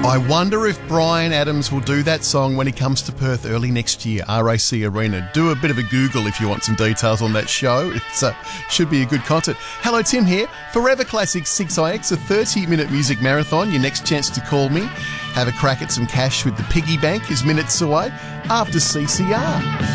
I wonder if Bryan Adams will do that song when he comes to Perth early next year, RAC Arena. Do a bit of a Google if you want some details on that show. It should be a good concert. Hello, Tim here. Forever Classics 6IX, a 30-minute music marathon. Your next chance to call me. Have a crack at some cash with the piggy bank is minutes away after CCR.